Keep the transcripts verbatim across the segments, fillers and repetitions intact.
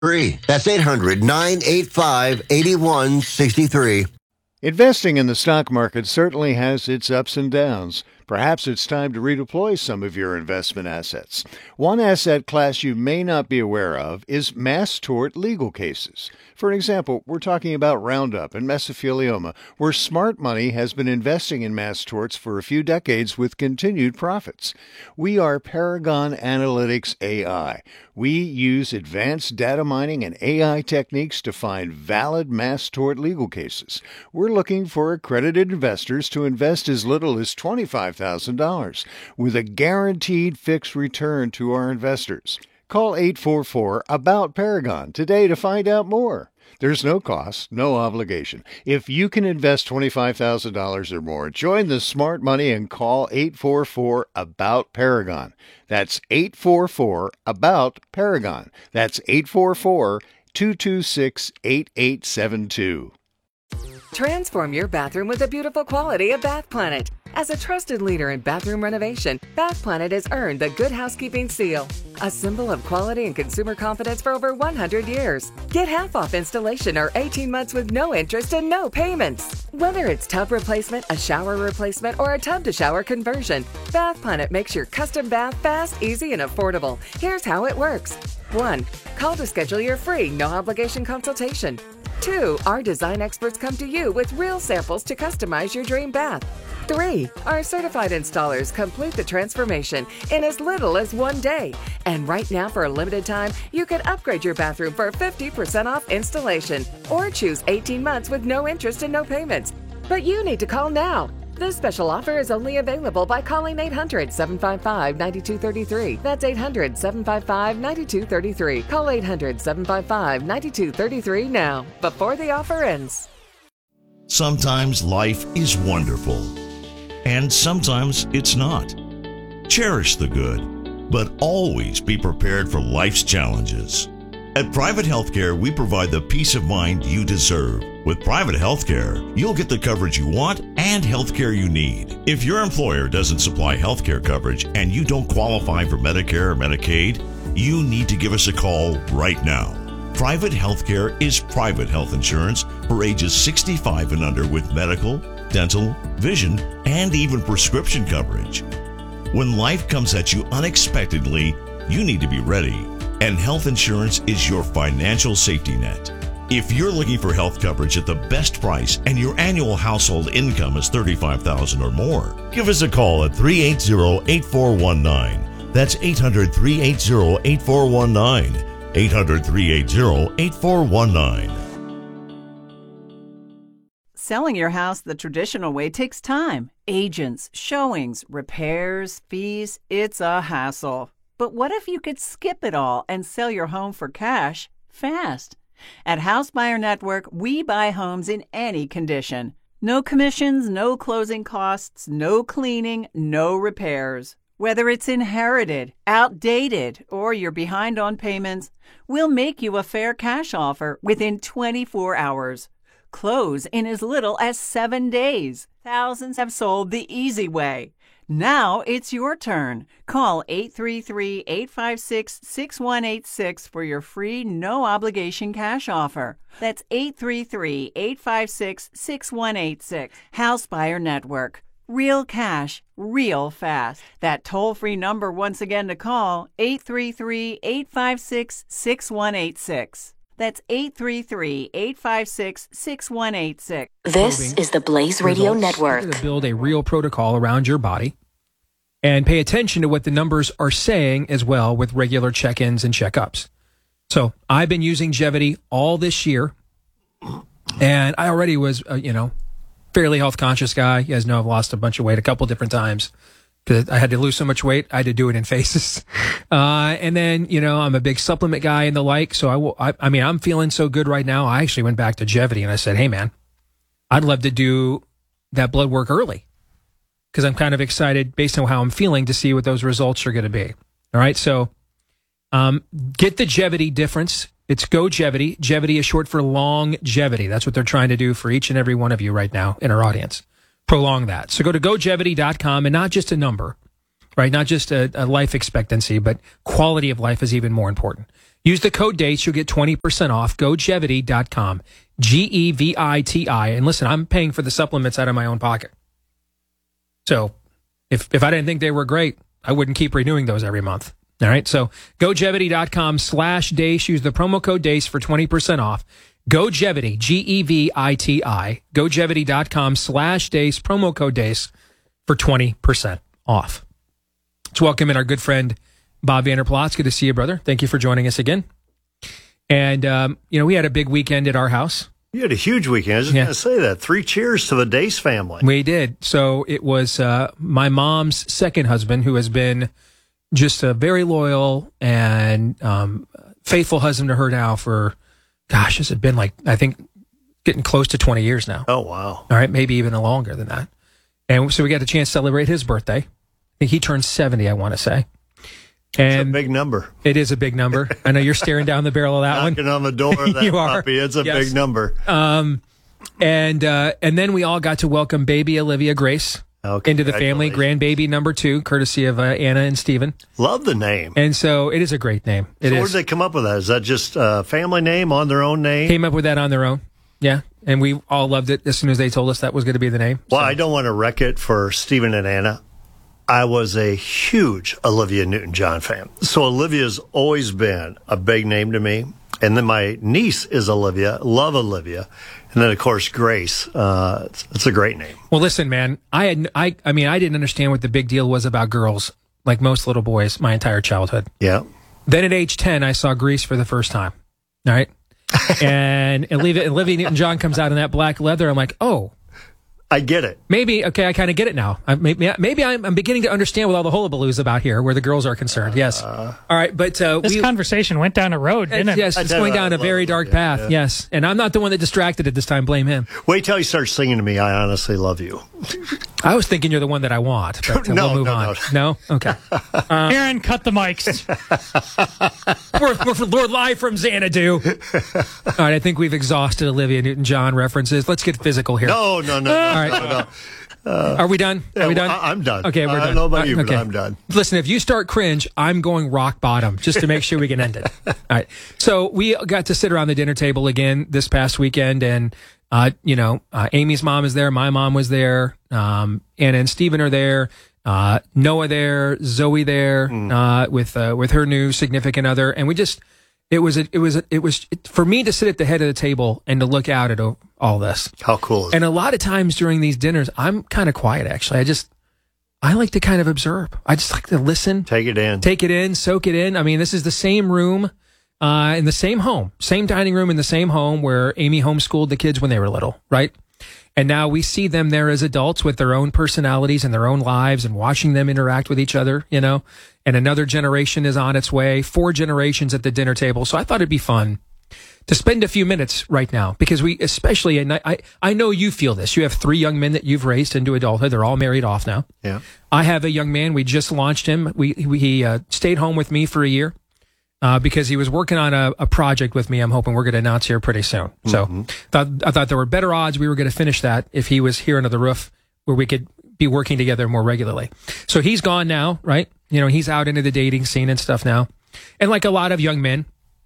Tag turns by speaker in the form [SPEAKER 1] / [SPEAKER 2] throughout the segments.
[SPEAKER 1] Free. That's eight hundred, nine eight five, eight one six three.
[SPEAKER 2] Investing in the stock market certainly has its ups and downs. Perhaps it's time to redeploy some of your investment assets. One asset class you may not be aware of is mass tort legal cases. For example, we're talking about Roundup and mesothelioma, where smart money has been investing in mass torts for a few decades with continued profits. We are Paragon Analytics A I. We use advanced data mining and A I techniques to find valid mass tort legal cases. We're looking for accredited investors to invest as little as twenty-five thousand dollars with a guaranteed fixed return to our investors. Call eight four four, A B O U T, Paragon today to find out more. There's no cost, no obligation. If you can invest twenty-five thousand dollars or more, join the smart money and call eight four four, A B O U T, Paragon. That's eight four four, A B O U T, Paragon. That's eight four four, two two six, eight eight seven two.
[SPEAKER 3] Transform your bathroom with the beautiful quality of Bath Planet. As a trusted leader in bathroom renovation, Bath Planet has earned the Good Housekeeping seal, a symbol of quality and consumer confidence for over one hundred years. Get half off installation or eighteen months with no interest and no payments. Whether it's tub replacement, a shower replacement, or a tub-to-shower conversion, Bath Planet makes your custom bath fast, easy, and affordable. Here's how it works. one. Call to schedule your free, no-obligation consultation. two. Our design experts come to you with real samples to customize your dream bath. three. Our certified installers complete the transformation in as little as one day. And right now, for a limited time, you can upgrade your bathroom for fifty percent off installation or choose eighteen months with no interest and no payments. But you need to call now. This special offer is only available by calling eight hundred, seven five five, nine two three three. That's eight hundred, seven five five, nine two three three. Call eight hundred, seven five five, nine two three three now, before the offer ends.
[SPEAKER 4] Sometimes life is wonderful, and sometimes it's not. Cherish the good, but always be prepared for life's challenges. At Private Healthcare, we provide the peace of mind you deserve. With Private Healthcare, you'll get the coverage you want and healthcare you need. If your employer doesn't supply healthcare coverage and you don't qualify for Medicare or Medicaid, you need to give us a call right now. Private Healthcare is private health insurance for ages sixty-five and under with medical, dental, vision, and even prescription coverage. When life comes at you unexpectedly, you need to be ready. And health insurance is your financial safety net. If you're looking for health coverage at the best price and your annual household income is thirty-five thousand dollars or more, give us a call at three eight zero, eight four one nine. That's eight hundred, three eight zero, eight four one nine. eight hundred, three eight zero, eight four one nine.
[SPEAKER 5] Selling your house the traditional way takes time. Agents, showings, repairs, fees. It's a hassle. But what if you could skip it all and sell your home for cash fast? At House Buyer Network, we buy homes in any condition. No commissions, no closing costs, no cleaning, no repairs. Whether it's inherited, outdated, or you're behind on payments, we'll make you a fair cash offer within twenty-four hours. Close in as little as seven days. Thousands have sold the easy way. Now it's your turn. Call eight three three, eight five six, six one eight six for your free no-obligation cash offer. That's eight three three, eight five six, six one eight six. House Buyer Network. Real cash, real fast. That toll-free number once again to call, eight three three, eight five six, six one eight six. That's eight three three, eight five six, six one eight six.
[SPEAKER 6] This is the Blaze Radio
[SPEAKER 7] results.
[SPEAKER 6] Network.
[SPEAKER 7] You're going to build a real protocol around your body and pay attention to what the numbers are saying as well with regular check-ins and check-ups. So I've been using Gevity all this year, and I already was, uh, you know, fairly health-conscious guy. You guys know I've lost a bunch of weight a couple different times because I had to lose so much weight. I had to do it in phases. Uh, and then, you know, I'm a big supplement guy and the like. So I, will, I, I mean, I'm feeling so good right now. I actually went back to Gevity and I said, hey, man, I'd love to do that blood work early because I'm kind of excited based on how I'm feeling to see what those results are going to be. All right. So um, get the Gevity difference. It's GoGevity. Gevity is short for longevity. That's what they're trying to do for each and every one of you right now in our audience. Prolong that. So go to go gevity dot com and not just a number. right? Not just a, a life expectancy, but quality of life is even more important. Use the code DEIS. You'll get twenty percent off. go Gevity dot com. G E V I T I. And listen, I'm paying for the supplements out of my own pocket. So if, if I didn't think they were great, I wouldn't keep renewing those every month. All right. So go Gevity dot com slash DEIS. Use the promo code DEIS for twenty percent off. GoGevity, G E V I T I. go Gevity dot com slash DEIS. Promo code DEIS for twenty percent off. Let's welcome in our good friend, Bob Vander Plaats. Good to see you, brother. Thank you for joining us again. And, um, you know, we had a big weekend at our house.
[SPEAKER 8] You had a huge weekend. I was just
[SPEAKER 7] Yeah.
[SPEAKER 8] going to say that. Three cheers to the DEIS family.
[SPEAKER 7] We did. So it was uh, my mom's second husband, who has been just a very loyal and um, faithful husband to her now for, gosh, has it been like, I think, getting close to twenty years now.
[SPEAKER 8] Oh, wow.
[SPEAKER 7] All right, maybe even longer than that. And so we got a chance to celebrate his birthday. I think he turned seventy, I want to say. And
[SPEAKER 8] it's a big number.
[SPEAKER 7] It is a big number. I know you're staring down the barrel of that
[SPEAKER 8] Knocking
[SPEAKER 7] one.
[SPEAKER 8] on the door of that
[SPEAKER 7] You are.
[SPEAKER 8] puppy. It's a
[SPEAKER 7] Yes.
[SPEAKER 8] big number.
[SPEAKER 7] Um, and uh, and then we all got to welcome baby Olivia Grace
[SPEAKER 8] Oh,
[SPEAKER 7] into the family, grandbaby number two, courtesy of uh, Anna and Stephen.
[SPEAKER 8] Love the name.
[SPEAKER 7] And so it is a great name. It
[SPEAKER 8] so where
[SPEAKER 7] is.
[SPEAKER 8] did they come up with that? Is that just a family name on their own name?
[SPEAKER 7] Came up with that on their own. Yeah. And we all loved it as soon as they told us that was going to be the name.
[SPEAKER 8] Well,
[SPEAKER 7] So-
[SPEAKER 8] I don't want to wreck it for Stephen and Anna. I was a huge Olivia Newton-John fan. So Olivia's always been a big name to me. And then my niece is Olivia. Love Olivia. And then, of course, Grace. Uh, it's, it's a great name.
[SPEAKER 7] Well, listen, man, I had, I, I mean, I didn't understand what the big deal was about girls, like most little boys, my entire childhood.
[SPEAKER 8] Yeah.
[SPEAKER 7] Then at age ten, I saw Grease for the first time. All right. And Olivia, Olivia Newton-John comes out in that black leather. I'm like, oh,
[SPEAKER 8] I get it.
[SPEAKER 7] maybe, okay, I kind of get it now. I, maybe maybe I'm, I'm beginning to understand what all the hullabaloo's about here, where the girls are concerned. Yes.
[SPEAKER 8] Uh,
[SPEAKER 7] all right, but uh,
[SPEAKER 9] This
[SPEAKER 7] we,
[SPEAKER 9] conversation went down a road, didn't it?
[SPEAKER 7] yes,
[SPEAKER 8] I
[SPEAKER 7] it's
[SPEAKER 8] did.
[SPEAKER 7] going
[SPEAKER 8] I
[SPEAKER 7] down a
[SPEAKER 8] love
[SPEAKER 7] very
[SPEAKER 8] it.
[SPEAKER 7] dark
[SPEAKER 8] Yeah,
[SPEAKER 7] path.
[SPEAKER 8] yeah.
[SPEAKER 7] Yes, and I'm not the one that distracted it this time. Blame him.
[SPEAKER 8] Wait till you start singing to me. I honestly love you.
[SPEAKER 7] I was thinking you're the one that I want. But uh,
[SPEAKER 8] No,
[SPEAKER 7] we'll move
[SPEAKER 8] no,
[SPEAKER 7] on. No, okay.
[SPEAKER 9] Aaron, cut the mics.
[SPEAKER 7] we're, we're, we're live from Xanadu. All right, I think we've exhausted Olivia Newton-John references. Let's get physical here.
[SPEAKER 8] No, no, no, no,
[SPEAKER 7] All right.
[SPEAKER 8] no, no.
[SPEAKER 7] Are we done? Are
[SPEAKER 8] Yeah,
[SPEAKER 7] we done?
[SPEAKER 8] well, I- I'm done.
[SPEAKER 7] Okay, we're
[SPEAKER 8] I
[SPEAKER 7] done.
[SPEAKER 8] don't know about
[SPEAKER 7] Uh,
[SPEAKER 8] you, but
[SPEAKER 7] okay.
[SPEAKER 8] I'm done.
[SPEAKER 7] Listen, if you start cringe, I'm going rock bottom just to make sure we can end it. All right. So we got to sit around the dinner table again this past weekend, and uh, you know, uh, Amy's mom is there, my mom was there, um, Anna and Stephen are there, uh, Noah there, Zoe there,
[SPEAKER 8] Mm.
[SPEAKER 7] uh, with uh, with her new significant other, and we just. It was a, it was a, it was it, for me to sit at the head of the table and to look out at o- all this.
[SPEAKER 8] How cool is
[SPEAKER 7] And a lot of times during these dinners, I'm kind of quiet, actually. I just, I like to kind of observe. I just like to listen,
[SPEAKER 8] Take it in.
[SPEAKER 7] take it in, soak it in. I mean, this is the same room, uh, in the same home, same dining room in the same home where Amy homeschooled the kids when they were little, right? And now we see them there as adults with their own personalities and their own lives and watching them interact with each other, you know, and another generation is on its way, four generations at the dinner table. So I thought it'd be fun to spend a few minutes right now because we especially, and I, I, I know you feel this. You have three young men that you've raised into adulthood. They're all married off now.
[SPEAKER 8] Yeah.
[SPEAKER 7] I have a young man. We just launched him. We, we he uh, stayed home with me for a year. Uh, because he was working on a, a project with me, I'm hoping we're going to announce here pretty soon. So
[SPEAKER 8] Mm-hmm.
[SPEAKER 7] thought, I thought there were better odds we were going to finish that if he was here under the roof where we could be working together more regularly. So he's gone now, right? You know, he's out into the dating scene and stuff now. And like a lot of young men,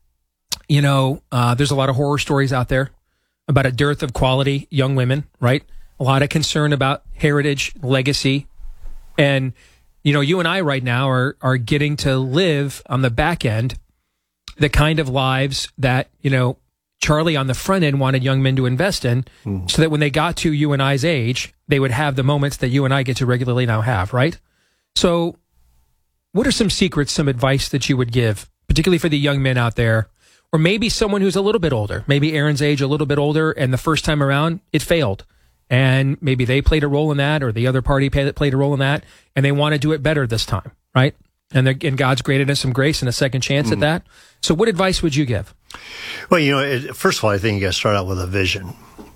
[SPEAKER 7] you know, uh, there's a lot of horror stories out there about a dearth of quality young women, right? A lot of concern about heritage, legacy, and you know, you and I right now are are getting to live on the back end the kind of lives that, you know, Charlie on the front end wanted young men to invest in mm. so that when they got to you and I's age, they would have the moments that you and I get to regularly now have, right? So what are some secrets, some advice that you would give, particularly for the young men out there, or maybe someone who's a little bit older, maybe Aaron's age, a little bit older, and the first time around, it failed. And maybe they played a role in that, or the other party played a role in that, and they want to do it better this time, right? And, and God's graded us some grace and a second chance mm. at that. So what advice would you give?
[SPEAKER 8] Well, you know, it, first of all, I think you got to start out with a vision.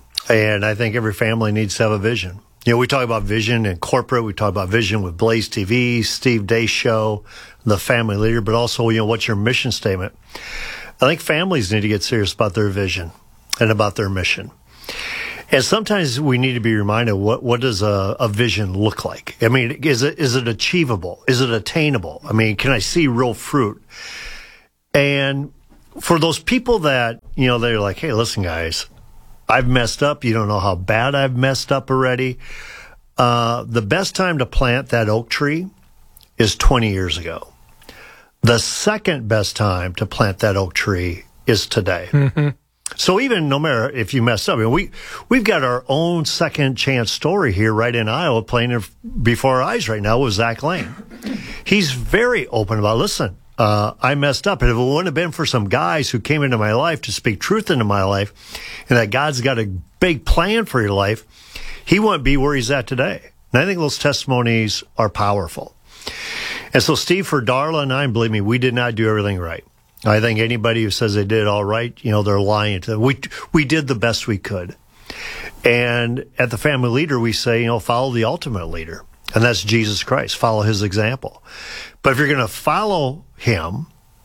[SPEAKER 8] And I think every family needs to have a vision. You know, we talk about vision in corporate. We talk about vision with Blaze T V, Steve Deace Show, the family leader, but also, you know, what's your mission statement? I think families need to get serious about their vision and about their mission. And sometimes we need to be reminded, what, what does a, a vision look like? I mean, is it, is it achievable? Is it attainable? I mean, can I see real fruit? And for those people that, you know, they're like, hey, listen, guys, I've messed up. You don't know how bad I've messed up already. Uh, the best time to plant that oak tree is twenty years ago. The second best time to plant that oak tree is today. Mm-hmm. So even no matter if you mess up, I mean, we, we've got our own second chance story here right in Iowa playing before our eyes right now with Zach Lane. He's very open about, listen, uh, I messed up. And if it wouldn't have been for some guys who came into my life to speak truth into my life and that God's got a big plan for your life, he wouldn't be where he's at today. And I think those testimonies are powerful. And so, Steve, for Darla and I, believe me, we did not do everything right. I think anybody who says they did all right, you know, they're lying to them. We, we did the best we could. And at the Family Leader, we say, you know, follow the ultimate leader, and that's Jesus Christ. Follow his example. But if you're going to follow him,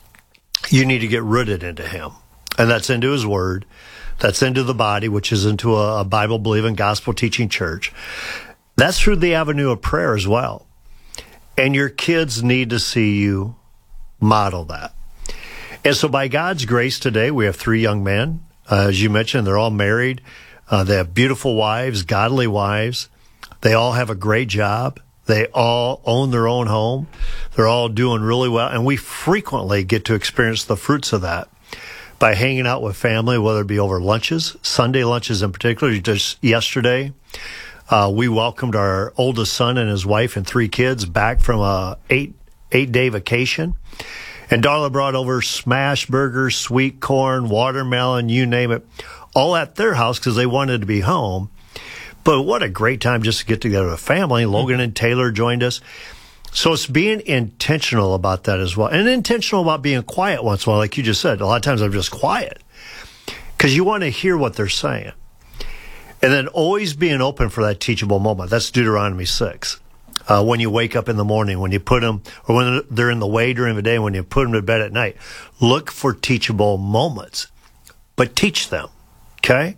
[SPEAKER 8] you need to get rooted into him. And that's into his word. That's into the body, which is into a, a Bible-believing, gospel-teaching church. That's through the avenue of prayer as well. And your kids need to see you model that. And so by God's grace today, we have three young men. Uh, as you mentioned, they're all married. Uh, they have beautiful wives, godly wives. They all have a great job. They all own their own home. They're all doing really well. And we frequently get to experience the fruits of that by hanging out with family, whether it be over lunches, Sunday lunches in particular. Just yesterday, uh, we welcomed our oldest son and his wife and three kids back from a eight, eight day vacation. And Darla brought over smash burgers, sweet corn, watermelon, you name it, all at their house because they wanted to be home. But what a great time just to get together with family. Logan and Taylor joined us. So it's being intentional about that as well. And intentional about being quiet once in a while, like you just said. A lot of times I'm just quiet because you want to hear what they're saying. And then always being open for that teachable moment. That's Deuteronomy six. Uh, when you wake up in the morning, when you put them, or when they're in the way during the day, when you put them to bed at night, look for teachable moments, but teach them, okay?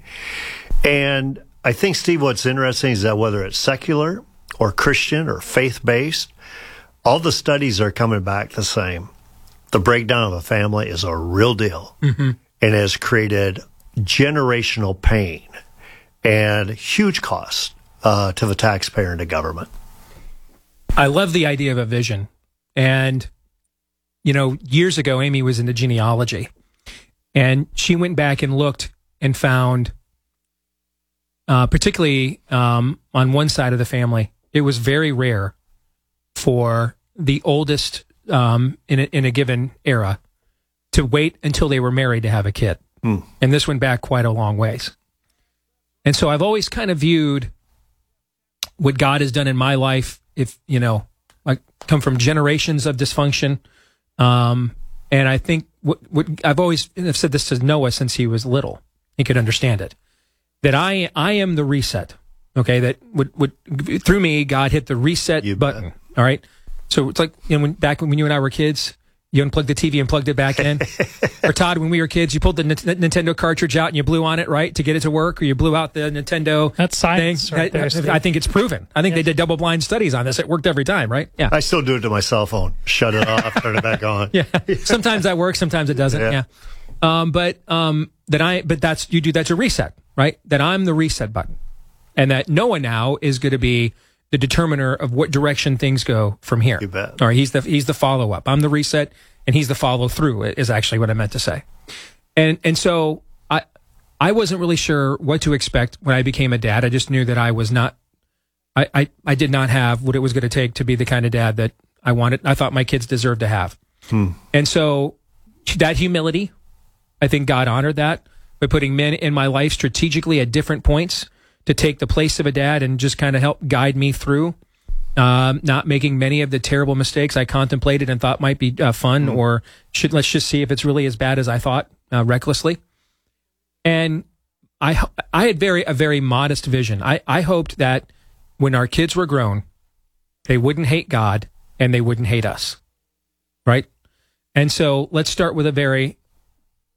[SPEAKER 8] And I think, Steve, what's interesting is that whether it's secular or Christian or faith-based, all the studies are coming back the same. The breakdown of a family is a real deal, mm-hmm. and has created generational pain and huge costs uh, to the taxpayer and to government.
[SPEAKER 7] I love the idea of a vision. And, you know, years ago, Amy was into genealogy. And she went back and looked and found, uh, particularly um, on one side of the family, it was very rare for the oldest um, in, a, in a given era to wait until they were married to have a kid. Mm. And this went back quite a long ways. And so I've always kind of viewed what God has done in my life. If, you know, I come from generations of dysfunction. Um, and I think what, what I've always I've said this to Noah since he was little. He could understand it. That I I am the reset. Okay. That would, would through me, God hit the reset you button. Bet. All right. So it's like, you know, when, back when you and I were kids, you unplugged the T V and plugged it back in. Or Todd, when we were kids, you pulled the N- Nintendo cartridge out and you blew on it, right, to get it to work, or you blew out the Nintendo
[SPEAKER 9] That's science
[SPEAKER 7] thing.
[SPEAKER 9] right
[SPEAKER 7] I,
[SPEAKER 9] there,
[SPEAKER 7] I think it's proven. I think yes. they did double-blind studies on this. It worked every time, right? Yeah.
[SPEAKER 8] I still do it to my cell phone. Shut it off, turn it back on.
[SPEAKER 7] Yeah. Sometimes that works, sometimes it doesn't. Yeah. yeah. Um, but um, that I, but that's you do that to reset, right? That I'm the reset button, and that Noah now is going to be the determiner of what direction things go from here.
[SPEAKER 8] You bet.
[SPEAKER 7] All right. He's the he's the follow-up. I'm the reset. And he's the follow through is actually what I meant to say. And and so I I wasn't really sure what to expect when I became a dad. I just knew that I was not, I, I, I did not have what it was going to take to be the kind of dad that I wanted, I thought my kids deserved to have. Hmm. And so that humility, I think God honored that by putting men in my life strategically at different points to take the place of a dad and just kind of help guide me through. Um, not making many of the terrible mistakes I contemplated and thought might be uh, fun, mm-hmm. or should let's just see if it's really as bad as I thought, uh, recklessly. And I I had very a very modest vision. I, I hoped that when our kids were grown, they wouldn't hate God and they wouldn't hate us, right? And so let's start with a very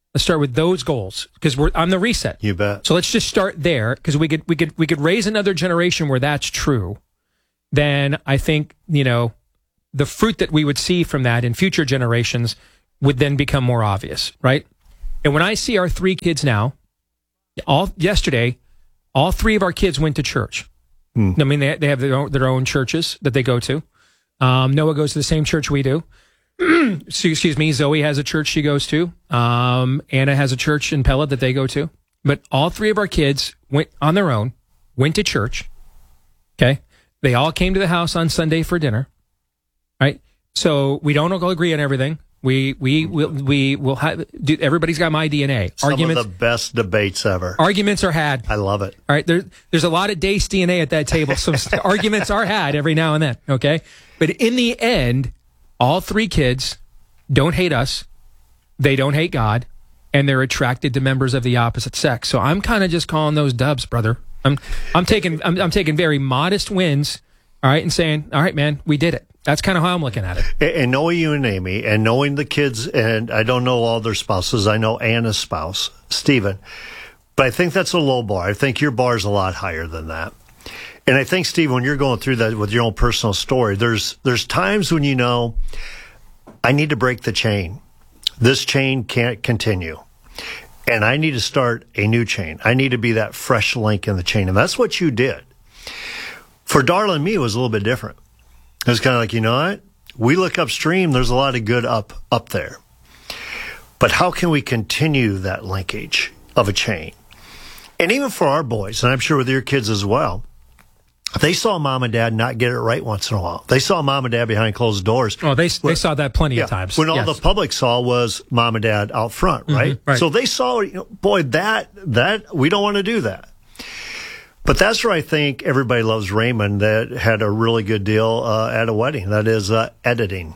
[SPEAKER 7] Let's start with those goals because we're on the reset.
[SPEAKER 8] You bet.
[SPEAKER 7] So let's just start there because we could we could we could raise another generation where that's true. Then I think, you know, the fruit that we would see from that in future generations would then become more obvious, right? And when I see our three kids now, all yesterday, all three of our kids went to church. Hmm. I mean, they they have their own, their own churches that they go to. Um, Noah goes to the same church we do. Excuse me. Zoe has a church she goes to. Um, Anna has a church in Pella that they go to. But all three of our kids went on their own, went to church. Okay. They all came to the house on Sunday for dinner. Right. So we don't all agree on everything. We we will we will have. Do, everybody's got my D N A.
[SPEAKER 8] Some
[SPEAKER 7] Arguments,
[SPEAKER 8] of the best debates ever.
[SPEAKER 7] Arguments are had.
[SPEAKER 8] I love it.
[SPEAKER 7] All right. There, there's a lot of Dace D N A at that table. So arguments are had every now and then. Okay. But in the end, all three kids don't hate us. They don't hate God, and they're attracted to members of the opposite sex. So I'm kind of just calling those dubs, brother. I'm I'm taking I'm, I'm taking very modest wins. All right, and saying, all right, man, we did it. That's kind of how I'm looking at it.
[SPEAKER 8] And, and knowing you and Amy, and knowing the kids, and I don't know all their spouses. I know Anna's spouse, Stephen, but I think that's a low bar. I think your bar is a lot higher than that. And I think, Steve, when you're going through that with your own personal story, there's there's times when you know, I need to break the chain. This chain can't continue. And I need to start a new chain. I need to be that fresh link in the chain. And that's what you did. For Darla and me, it was a little bit different. It was kind of like, you know what? We look upstream. There's a lot of good up up there. But how can we continue that linkage of a chain? And even for our boys, and I'm sure with your kids as well, they saw mom and dad not get it right once in a while. They saw mom and dad behind closed doors.
[SPEAKER 7] Oh, they they saw that plenty yeah, of times.
[SPEAKER 8] When all
[SPEAKER 7] yes.
[SPEAKER 8] the public saw was mom and dad out front, right?
[SPEAKER 7] Mm-hmm, right.
[SPEAKER 8] So they saw, you know, boy, that, that, we don't want to do that. But that's where I think Everybody Loves Raymond that had a really good deal uh, at a wedding. That is uh, editing.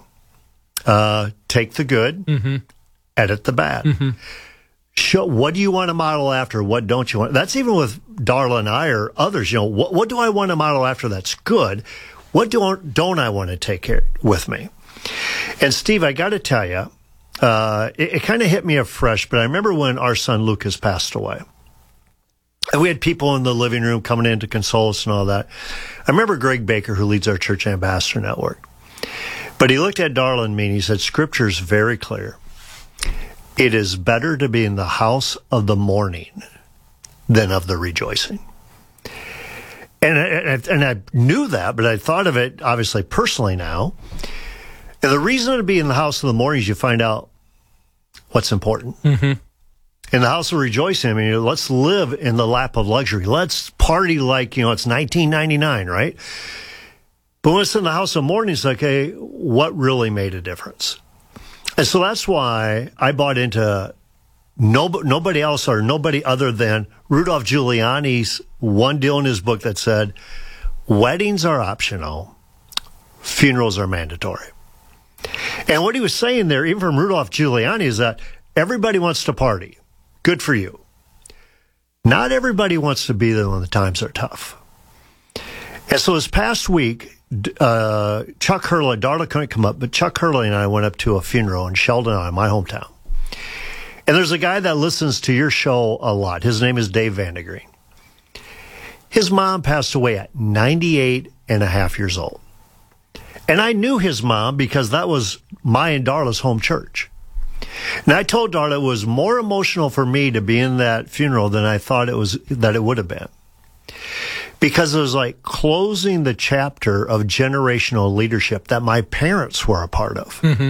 [SPEAKER 8] Uh, take the good, mm-hmm. edit the bad. Mm-hmm. Show, what do you want to model after? What don't you want? That's even with Darla and I or others. You know, what, what do I want to model after that's good? What don't, don't I want to take care with me? And Steve, I got to tell you, uh, it, it kind of hit me afresh, but I remember when our son Lucas passed away. And we had people in the living room coming in to console us and all that. I remember Greg Baker, who leads our Church Ambassador Network. But he looked at Darla and me and he said, Scripture is very clear. It is better to be in the house of the mourning than of the rejoicing. And I, and I knew that, but I thought of it, obviously, personally now. And the reason to be in the house of the mourning is you find out what's important. Mm-hmm. In the house of rejoicing, I mean, let's live in the lap of luxury. Let's party like, you know, it's nineteen ninety-nine, right? But when it's in the house of mourning, it's like, okay, what really made a difference? And so that's why I bought into no, nobody else or nobody other than Rudolph Giuliani's one deal in his book that said, weddings are optional, funerals are mandatory. And what he was saying there, even from Rudolph Giuliani, is that everybody wants to party. Good for you. Not everybody wants to be there when the times are tough. And so this past week, uh, Chuck Hurley, Darla couldn't come up, but Chuck Hurley and I went up to a funeral in Sheldon, my hometown. And there's a guy that listens to your show a lot. His name is Dave Vandegreen. His mom passed away at ninety-eight and a half years old. And I knew his mom because that was my and Darla's home church. And I told Darla it was more emotional for me to be in that funeral than I thought it was, that it would have been. Because it was like closing the chapter of generational leadership that my parents were a part of. Mm-hmm.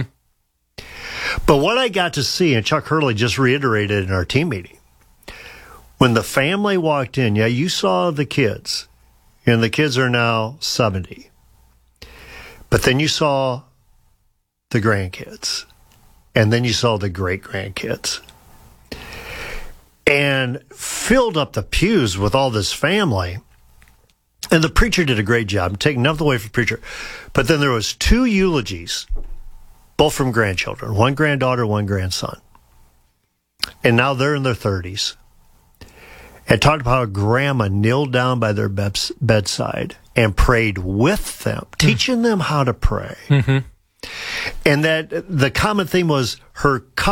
[SPEAKER 8] But what I got to see, and Chuck Hurley just reiterated in our team meeting, when the family walked in, yeah, you saw the kids, and the kids are now seventy. But then you saw the grandkids, and then you saw the great-grandkids. And filled up the pews with all this family. And the preacher did a great job. I'm taking nothing away from the preacher. But then there was two eulogies, both from grandchildren. One granddaughter, one grandson. And now they're in their thirties. And talked about how grandma kneeled down by their bedside and prayed with them, mm. teaching them how to pray. Mm-hmm. And that the common theme was her cup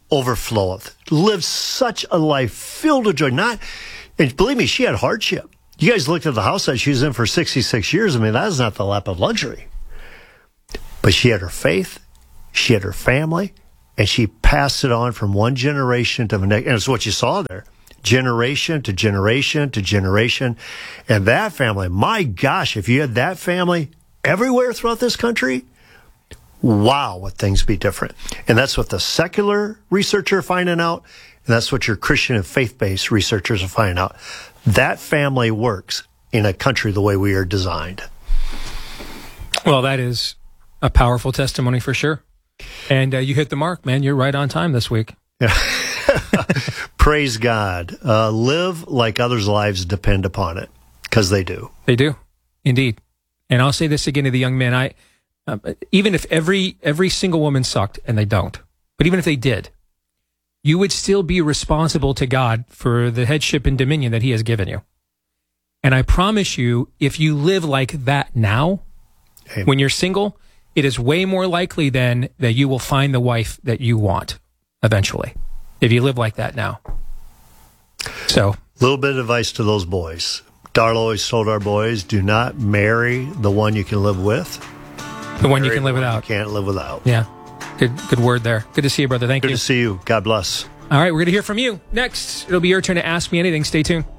[SPEAKER 8] overfloweth. Lived such a life filled with joy. Not, and believe me, she had hardship. You guys looked at the house that she was in for sixty-six years. I mean, that is not the lap of luxury. But she had her faith, she had her family, and she passed it on from one generation to the next. And it's what you saw there. Generation to generation to generation. And that family, my gosh, if you had that family everywhere throughout this country, wow, would things be different. And that's what the secular researchers are finding out, and that's what your Christian and faith-based researchers are finding out. That family works in a country the way we are designed.
[SPEAKER 7] Well, that is a powerful testimony for sure. And uh, you hit the mark, man. You're right on time this week.
[SPEAKER 8] Yeah. Praise God. Uh, live like others' lives depend upon it, because they do.
[SPEAKER 7] They do, indeed. And I'll say this again to the young men. I, uh, even if every every single woman sucked, and they don't, but even if they did, you would still be responsible to God for the headship and dominion that he has given you. And I promise you, if you live like that now, Amen. When you're single, it is way more likely then that you will find the wife that you want eventually, if you live like that now. So,
[SPEAKER 8] a little bit of advice to those boys. Darla always told our boys, do not marry the one you can live with.
[SPEAKER 7] The one you can live without.
[SPEAKER 8] You can't live without.
[SPEAKER 7] Yeah. Good good word there. Good to see you, brother. Thank
[SPEAKER 8] Good
[SPEAKER 7] you.
[SPEAKER 8] Good to see you. God bless.
[SPEAKER 7] All right, we're going to hear from you next. It'll be your turn to ask me anything. Stay tuned.